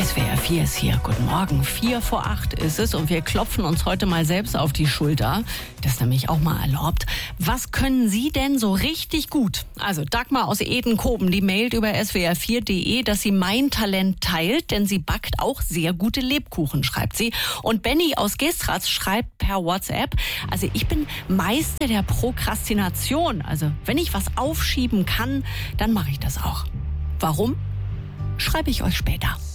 SWR 4 ist hier. Guten Morgen. 7:45 ist es und wir klopfen uns heute mal selbst auf die Schulter. Das ist nämlich auch mal erlaubt. Was können Sie denn so richtig gut? Also Dagmar aus Edenkoben, die mailt über swr4.de, dass sie mein Talent teilt, denn sie backt auch sehr gute Lebkuchen, schreibt sie. Und Benny aus Gestratz schreibt per WhatsApp, also ich bin Meister der Prokrastination. Also wenn ich was aufschieben kann, dann mache ich das auch. Warum? Schreibe ich euch später.